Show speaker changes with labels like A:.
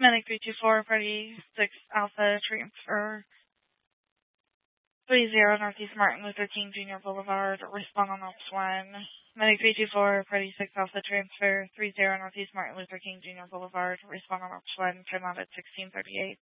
A: Medic 324, Party 6 Alpha, transfer 30 Northeast Martin Luther King Jr. Boulevard, respond on Ops 1. Medic 324, Party 6 Alpha, transfer 30 Northeast Martin Luther King Jr. Boulevard, respond on Ops 1, time out at 1638.